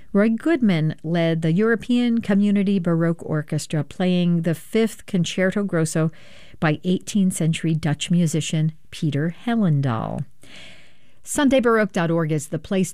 Roy Goodman led the European Community Baroque Orchestra, playing the Fifth Concerto Grosso by 18th century Dutch musician Peter Hellendaal. SundayBaroque.org is the place